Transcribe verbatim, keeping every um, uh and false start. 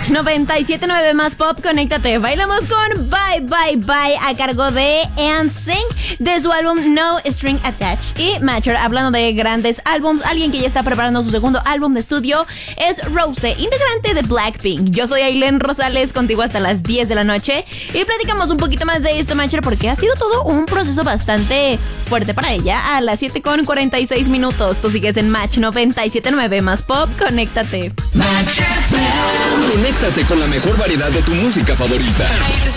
Match noventa y siete punto nueve Más Pop, conéctate. Bailamos con Bye Bye Bye a cargo de N Sync de su álbum No String Attached. Y Matcher, hablando de grandes álbums, alguien que ya está preparando su segundo álbum de estudio es Rosé, integrante de Blackpink. Yo soy Ailén Rosales, contigo hasta las diez de la noche y platicamos un poquito más de esto, Matcher, porque ha sido todo un proceso bastante fuerte para ella. A las siete con cuarenta y seis minutos, tú sigues en Match noventa y siete punto nueve Más Pop, conéctate. Match F M. Conéctate con la mejor variedad de tu música favorita.